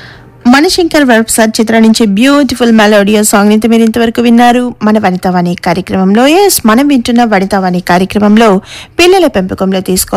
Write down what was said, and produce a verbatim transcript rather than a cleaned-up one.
మణిశంకర్ ప్రసాద్ చిత్రం నుంచి beautiful melodious song ని మీరు ఇంతవరకు విన్నారు మన వనితావాణి కార్యక్రమంలో. ఎస్ మనం వింటున్న వనితావాణి కార్యక్రమంలో పిల్లల పెంపకంలో తీసుకో